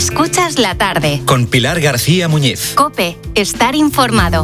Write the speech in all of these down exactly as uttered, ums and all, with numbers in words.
Escuchas la tarde. Con Pilar García Muñiz. COPE. Estar informado.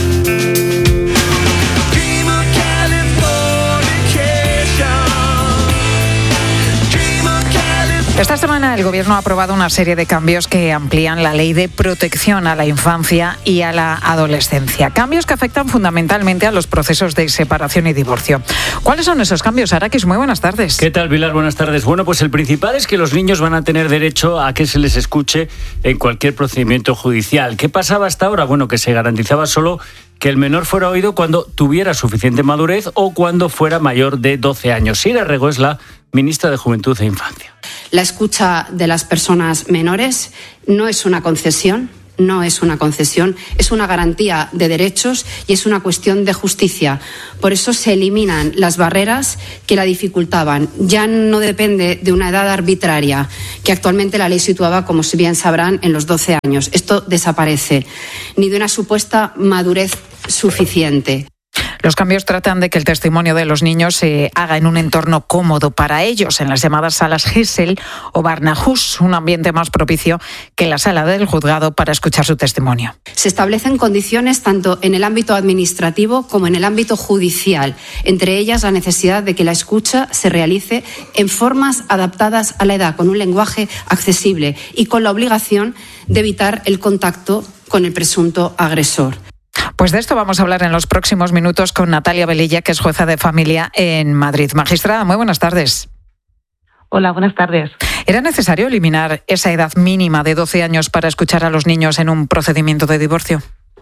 Esta semana el Gobierno ha aprobado una serie de cambios que amplían la ley de protección a la infancia y a la adolescencia. Cambios que afectan fundamentalmente a los procesos de separación y divorcio. ¿Cuáles son esos cambios, Araquis? Muy buenas tardes. ¿Qué tal, Pilar? Buenas tardes. Bueno, pues el principal es que los niños van a tener derecho a que se les escuche en cualquier procedimiento judicial. ¿Qué pasaba hasta ahora? Bueno, que se garantizaba solo que el menor fuera oído cuando tuviera suficiente madurez o cuando fuera mayor de doce años. Sira Rego es la ministra de Juventud e Infancia. La escucha de las personas menores no es una concesión, no es una concesión, es una garantía de derechos y es una cuestión de justicia. Por eso se eliminan las barreras que la dificultaban. Ya no depende de una edad arbitraria, que actualmente la ley situaba, como bien sabrán, en los doce años. Esto desaparece, ni de una supuesta madurez suficiente. Los cambios tratan de que el testimonio de los niños se haga en un entorno cómodo para ellos, en las llamadas salas Gesell o Barnahus, un ambiente más propicio que la sala del juzgado para escuchar su testimonio. Se establecen condiciones tanto en el ámbito administrativo como en el ámbito judicial, entre ellas la necesidad de que la escucha se realice en formas adaptadas a la edad, con un lenguaje accesible y con la obligación de evitar el contacto con el presunto agresor. Pues de esto vamos a hablar en los próximos minutos con Natalia Velilla, que es jueza de familia en Madrid. Magistrada, muy buenas tardes. Hola, buenas tardes. ¿Era necesario eliminar esa edad mínima de doce años para escuchar a los niños en un procedimiento de divorcio?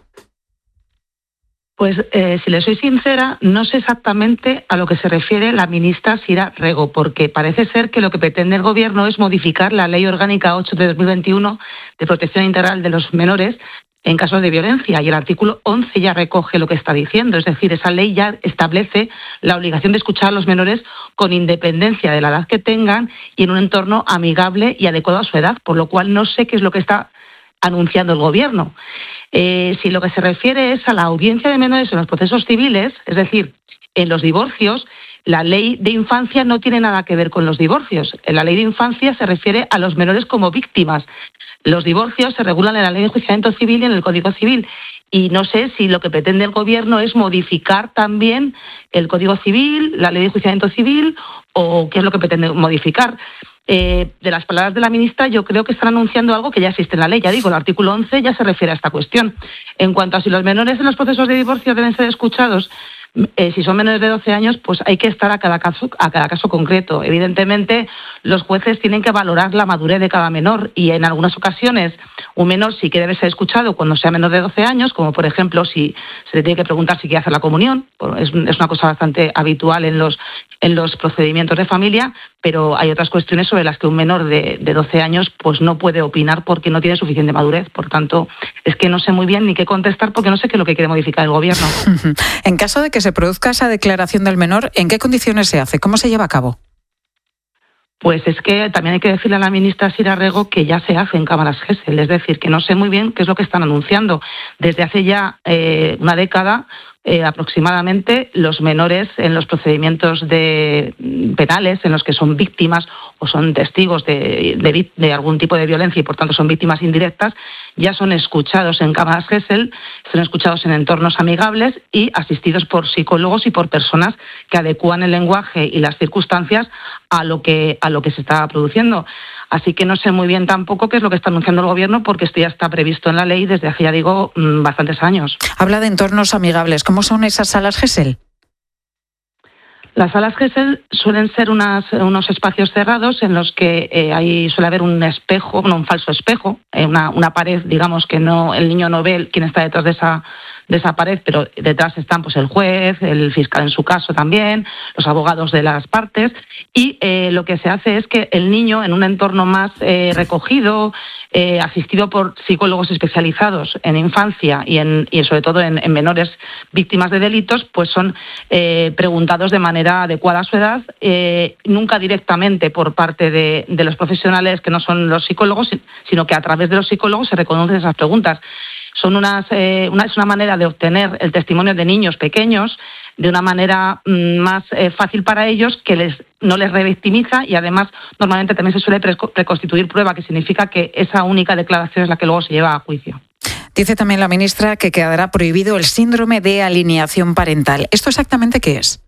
Pues eh, si le soy sincera, no sé exactamente a lo que se refiere la ministra Sira Rego, porque parece ser que lo que pretende el Gobierno es modificar la Ley Orgánica ocho de dos mil veintiuno de protección integral de los menores en casos de violencia, y el artículo once ya recoge lo que está diciendo, es decir, esa ley ya establece la obligación de escuchar a los menores con independencia de la edad que tengan y en un entorno amigable y adecuado a su edad, por lo cual no sé qué es lo que está anunciando el Gobierno. Eh, si lo que se refiere es a la audiencia de menores en los procesos civiles, es decir, en los divorcios, la ley de infancia no tiene nada que ver con los divorcios. La ley de infancia se refiere a los menores como víctimas. Los divorcios se regulan en la ley de enjuiciamiento civil y en el Código Civil. Y no sé si lo que pretende el Gobierno es modificar también el Código Civil, la ley de enjuiciamiento civil, o qué es lo que pretende modificar. Eh, de las palabras de la ministra, yo creo que están anunciando algo que ya existe en la ley. Ya digo, el artículo once ya se refiere a esta cuestión. En cuanto a si los menores en los procesos de divorcio deben ser escuchados, Eh, si son menores de doce años, pues hay que estar a cada caso, a cada caso concreto. Evidentemente, los jueces tienen que valorar la madurez de cada menor y en algunas ocasiones un menor sí que debe ser escuchado cuando sea menor de doce años, como por ejemplo si se le tiene que preguntar si quiere hacer la comunión. Es, es una cosa bastante habitual en los, en los procedimientos de familia, pero hay otras cuestiones sobre las que un menor de, de doce años pues no puede opinar porque no tiene suficiente madurez. Por tanto, es que no sé muy bien ni qué contestar porque no sé qué es lo que quiere modificar el Gobierno. En caso de que se produzca esa declaración del menor, ¿en qué condiciones se hace? ¿Cómo se lleva a cabo? Pues es que también hay que decirle a la ministra Sira Rego que ya se hace en cámaras Gesell, es decir, que no sé muy bien qué es lo que están anunciando. Desde hace ya eh, una década eh, aproximadamente, los menores en los procedimientos de penales en los que son víctimas o son testigos de, de, de algún tipo de violencia y por tanto son víctimas indirectas, ya son escuchados en cámaras Gesell, son escuchados en entornos amigables y asistidos por psicólogos y por personas que adecúan el lenguaje y las circunstancias a lo que a lo que se está produciendo. Así que no sé muy bien tampoco qué es lo que está anunciando el Gobierno, porque esto ya está previsto en la ley desde hace, ya digo, bastantes años. Habla de entornos amigables. ¿Cómo son esas salas Gesell? Las salas Gesell suelen ser unas, unos espacios cerrados en los que eh, ahí suele haber un espejo, no, un falso espejo, eh, una, una pared, digamos, que no el niño no ve quién está detrás de esa de esa pared, pero detrás están pues el juez, el fiscal en su caso también, los abogados de las partes, y eh, lo que se hace es que el niño en un entorno más eh, recogido, eh, asistido por psicólogos especializados en infancia y, en, y sobre todo en, en menores víctimas de delitos, pues son eh, preguntados de manera adecuada a su edad, eh, nunca directamente por parte de, de los profesionales que no son los psicólogos, sino que a través de los psicólogos se reconocen esas preguntas. Son unas, eh, una, es una manera de obtener el testimonio de niños pequeños de una manera mmm, más eh, fácil para ellos, que les no les revictimiza y además normalmente también se suele reconstituir prueba, que significa que esa única declaración es la que luego se lleva a juicio. Dice también la ministra que quedará prohibido el síndrome de alienación parental. ¿Esto exactamente qué es?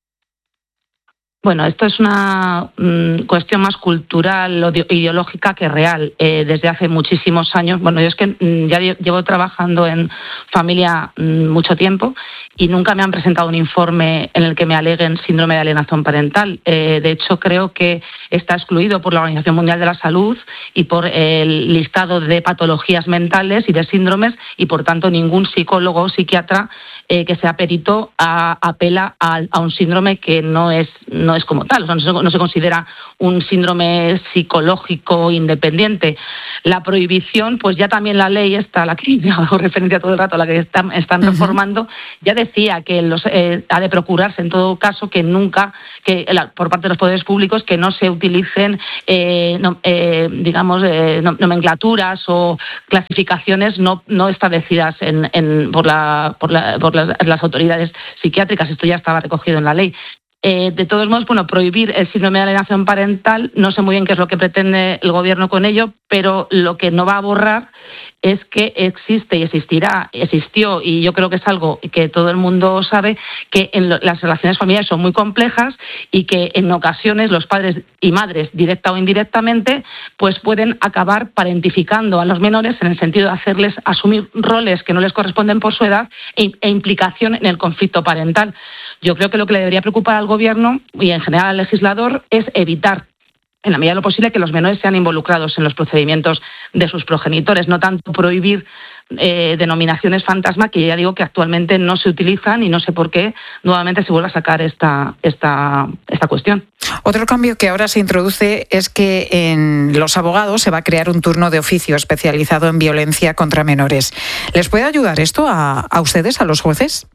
Bueno, esto es una mmm, cuestión más cultural o ideológica que real. Eh, desde hace muchísimos años, bueno, yo es que mmm, ya llevo trabajando en familia mmm, mucho tiempo y nunca me han presentado un informe en el que me aleguen síndrome de alienación parental. Eh, de hecho, creo que está excluido por la Organización Mundial de la Salud y por el listado de patologías mentales y de síndromes, y por tanto ningún psicólogo o psiquiatra eh, que sea perito a, apela a, a un síndrome que no es no es como tal, o sea, no, se, no se considera un síndrome psicológico independiente. La prohibición, pues ya también la ley esta, a la que hago referencia todo el rato, a la que están, están uh-huh. reformando, ya decía que los, eh, ha de procurarse en todo caso que nunca, que la, por parte de los poderes públicos, que no se utilicen, eh, no, eh, digamos, eh, nomenclaturas o clasificaciones no, no establecidas en, en, por, la, por, la, por las, las autoridades psiquiátricas. Esto ya estaba recogido en la ley. Eh, de todos modos, bueno, prohibir el síndrome de alienación parental, no sé muy bien qué es lo que pretende el gobierno con ello, pero lo que no va a borrar es que existe y existirá, existió, y yo creo que es algo que todo el mundo sabe, que en lo, las relaciones familiares son muy complejas y que en ocasiones los padres y madres, directa o indirectamente, pues pueden acabar parentificando a los menores en el sentido de hacerles asumir roles que no les corresponden por su edad e, e implicación en el conflicto parental. Yo creo que lo que le debería preocupar al gobierno y en general al legislador es evitar, en la medida de lo posible, que los menores sean involucrados en los procedimientos de sus progenitores, no tanto prohibir eh, denominaciones fantasma, que ya digo que actualmente no se utilizan y no sé por qué nuevamente se vuelve a sacar esta, esta, esta cuestión. Otro cambio que ahora se introduce es que en los abogados se va a crear un turno de oficio especializado en violencia contra menores. ¿Les puede ayudar esto a, a ustedes, a los jueces?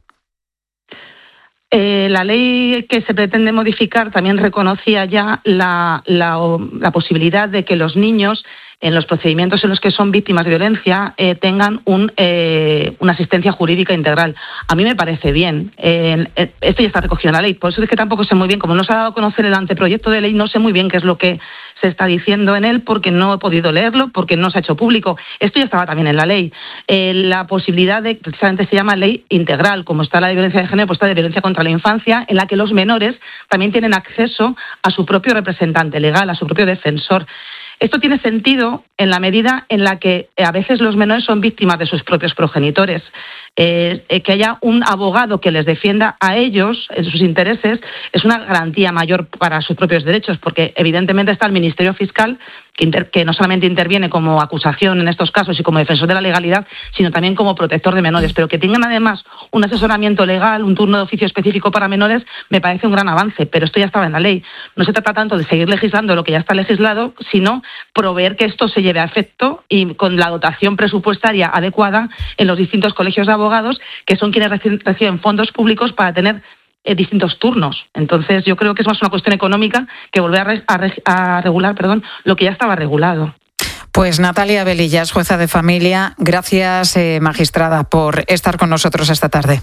Eh, la ley que se pretende modificar también reconocía ya la, la, la posibilidad de que los niños, en los procedimientos en los que son víctimas de violencia, eh, tengan un, eh, una asistencia jurídica integral. A mí me parece bien. Eh, esto ya está recogido en la ley. Por eso es que tampoco sé muy bien, como no se ha dado a conocer el anteproyecto de ley, no sé muy bien qué es lo que se está diciendo en él, porque no he podido leerlo, porque no se ha hecho público. Esto ya estaba también en la ley. Eh, la posibilidad de, precisamente se llama ley integral, como está la de violencia de género, pues está de violencia contra la infancia, en la que los menores también tienen acceso a su propio representante legal, a su propio defensor. Esto tiene sentido en la medida en la que a veces los menores son víctimas de sus propios progenitores. Eh, eh, que haya un abogado que les defienda a ellos en sus intereses es una garantía mayor para sus propios derechos, porque evidentemente está el Ministerio Fiscal, que, inter, que no solamente interviene como acusación en estos casos y como defensor de la legalidad, sino también como protector de menores. Pero que tengan además un asesoramiento legal, un turno de oficio específico para menores, me parece un gran avance, pero esto ya estaba en la ley. No se trata tanto de seguir legislando lo que ya está legislado, sino proveer que esto se lleve a efecto y con la dotación presupuestaria adecuada en los distintos colegios de abogados, que son quienes reciben fondos públicos para tener eh, distintos turnos. Entonces yo creo que es más una cuestión económica que volver a, re, a, re, a regular perdón, lo que ya estaba regulado. Pues Natalia Velillas, jueza de familia, gracias eh, magistrada por estar con nosotros esta tarde.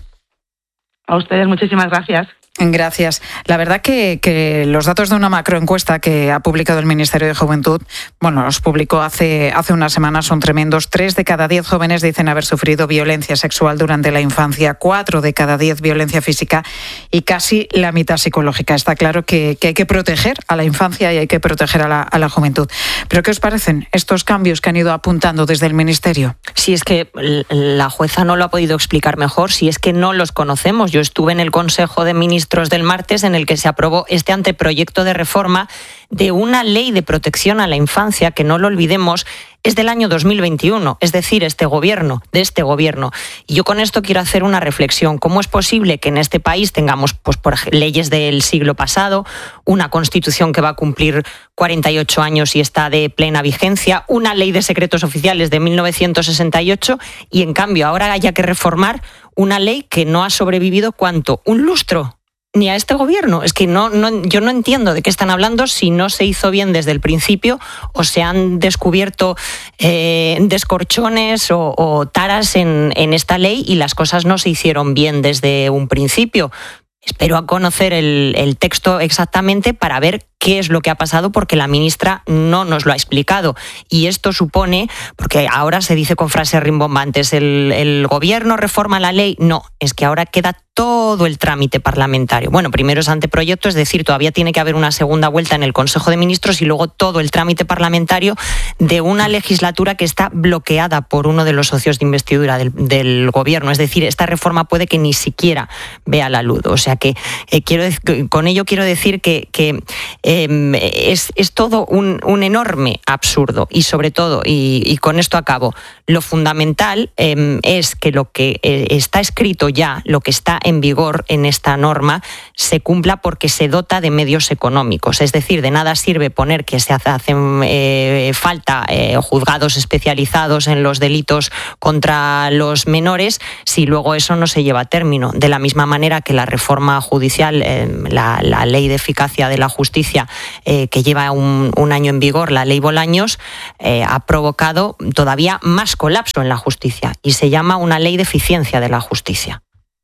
A ustedes muchísimas gracias. Gracias. La verdad que, que los datos de una macroencuesta que ha publicado el Ministerio de Juventud, bueno, los publicó hace, hace unas semanas, son tremendos. Tres de cada diez jóvenes dicen haber sufrido violencia sexual durante la infancia, cuatro de cada diez violencia física y casi la mitad psicológica. Está claro que, que hay que proteger a la infancia y hay que proteger a la, a la juventud. ¿Pero qué os parecen estos cambios que han ido apuntando desde el Ministerio? Si es que la jueza no lo ha podido explicar mejor, si es que no los conocemos. Yo estuve en el Consejo de Ministros del martes en el que se aprobó este anteproyecto de reforma de una ley de protección a la infancia que, no lo olvidemos, es del año dos mil veintiuno, es decir, este gobierno, de este gobierno. Y yo con esto quiero hacer una reflexión. ¿Cómo es posible que en este país tengamos, pues, por ejemplo, leyes del siglo pasado, una Constitución que va a cumplir cuarenta y ocho años y está de plena vigencia, una ley de secretos oficiales de mil novecientos sesenta y ocho y en cambio ahora haya que reformar una ley que no ha sobrevivido, ¿cuánto? Un lustro. ni a este gobierno. Es que no, no, yo no entiendo de qué están hablando si no se hizo bien desde el principio o se han descubierto eh, descorchones o, o taras en, en esta ley y las cosas no se hicieron bien desde un principio. Espero a conocer el, el texto exactamente para ver qué es lo que ha pasado, porque la ministra no nos lo ha explicado. Y esto supone, porque ahora se dice con frases rimbombantes, ¿el, el gobierno reforma la ley? No, es que ahora queda todo el trámite parlamentario. Bueno, primero es anteproyecto, es decir, todavía tiene que haber una segunda vuelta en el Consejo de Ministros y luego todo el trámite parlamentario de una legislatura que está bloqueada por uno de los socios de investidura del, del gobierno. Es decir, esta reforma puede que ni siquiera vea la luz. O sea que eh, quiero con ello quiero decir que, que eh, es, es todo un, un enorme absurdo. Y sobre todo, y, y con esto acabo, lo fundamental eh, es que lo que eh, está escrito ya, lo que está en vigor en esta norma, se cumpla porque se dota de medios económicos. Es decir, de nada sirve poner que se hacen eh, falta eh, juzgados especializados en los delitos contra los menores si luego eso no se lleva a término. De la misma manera que la reforma judicial, eh, la, la ley de eficacia de la justicia, eh, que lleva un, un año en vigor, la ley Bolaños, eh, ha provocado todavía más colapso en la justicia y se llama una ley de eficiencia de la justicia.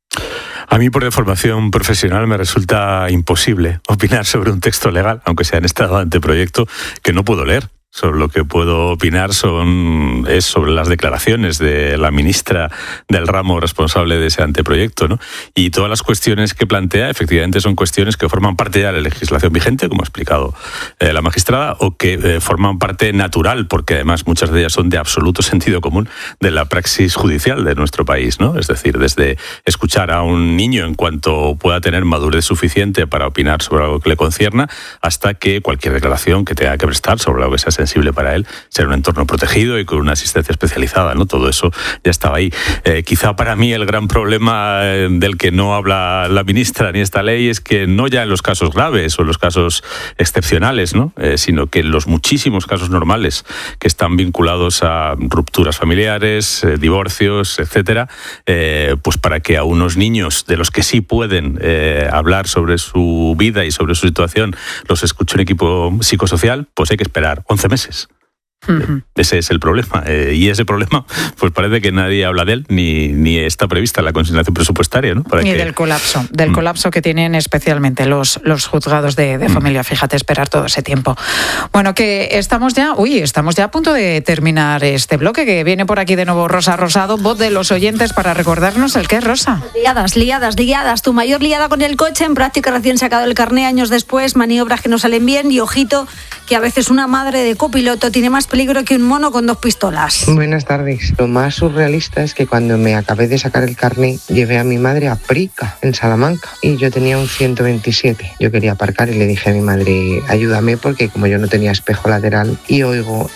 A mí, por deformación profesional, me resulta imposible opinar sobre un texto legal, aunque sea en estado de anteproyecto, que no puedo leer. Sobre lo que puedo opinar son es sobre las declaraciones de la ministra del ramo responsable de ese anteproyecto, ¿no? Y todas las cuestiones que plantea, efectivamente, son cuestiones que forman parte de la legislación vigente, como ha explicado eh, la magistrada, o que eh, forman parte natural, porque además muchas de ellas son de absoluto sentido común de la praxis judicial de nuestro país, ¿no? Es decir, desde escuchar a un niño en cuanto pueda tener madurez suficiente para opinar sobre algo que le concierna, hasta que cualquier declaración que tenga que prestar sobre algo que sea sensible para él, ser un entorno protegido y con una asistencia especializada, ¿no? Todo eso ya estaba ahí. Eh, quizá para mí el gran problema eh, del que no habla la ministra ni esta ley es que no ya en los casos graves o en los casos excepcionales, ¿no? Eh, sino que en los muchísimos casos normales que están vinculados a rupturas familiares, eh, divorcios, etcétera, eh, pues para que a unos niños de los que sí pueden eh, hablar sobre su vida y sobre su situación los escuche un equipo psicosocial, pues hay que esperar once meses. Uh-huh. Ese es el problema. Eh, y ese problema, pues parece que nadie habla de él, ni, ni está prevista la consignación presupuestaria, ¿no? Para y que... del colapso, del mm. colapso que tienen especialmente los, los juzgados de, de familia. Mm. Fíjate, esperar todo ese tiempo. Bueno, que estamos ya, uy, estamos ya a punto de terminar este bloque, que viene por aquí de nuevo Rosa Rosado, voz de los oyentes, para recordarnos el qué es, Rosa. Liadas, liadas, liadas. Tu mayor liada con el coche, en práctica recién sacado el carné años después, maniobras que no salen bien y ojito que a veces una madre de copiloto tiene más peligro que un mono con dos pistolas. Buenas tardes. Lo más surrealista es que cuando me acabé de sacar el carné, llevé a mi madre a Prica, en Salamanca, y yo tenía un ciento veintisiete. Yo quería aparcar y le dije a mi madre, ayúdame, porque como yo no tenía espejo lateral y oigo...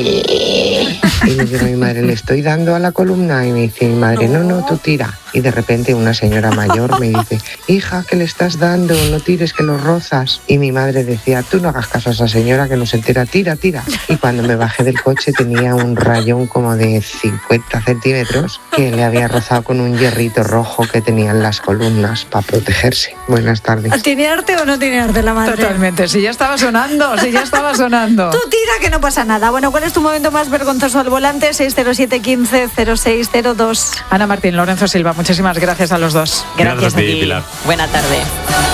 Y le digo a mi madre, le estoy dando a la columna, y me dice mi madre, no, no, tú tira. Y de repente una señora mayor me dice, hija, ¿qué le estás dando? No tires, que lo rozas. Y mi madre decía, tú no hagas caso a esa señora que no se entera, tira, tira. Y cuando me bajé del coche tenía un rayón como de cincuenta centímetros que le había rozado con un hierrito rojo que tenía en las columnas para protegerse. Buenas tardes. ¿Tiene arte o no tiene arte la madre? Totalmente, si ya estaba sonando, si ya estaba sonando. Tú tira, que no pasa nada. Bueno, ¿cuál es tu momento más vergonzoso al volante? seis cero siete, quince, cero seis cero dos. Ana Martín, Lorenzo Silva, muchísimas gracias a los dos. Gracias, gracias a ti, Pilar. Buena tarde.